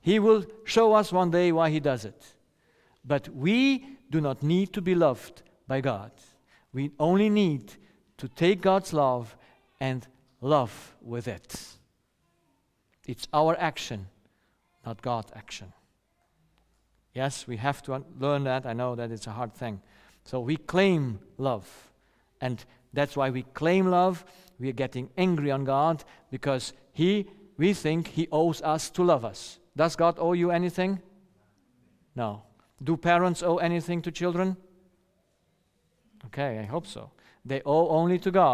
He will show us one day why He does it. But we do not need to be loved by God. We only need to take God's love and love with it. It's our action, not God's action. Yes, we have to learn that. I know that it's a hard thing. So we claim love. And that's why we claim love. We are getting angry on God because we think He owes us to love us. Does God owe you anything? No. Do parents owe anything to children? Okay, I hope so. They owe only to God.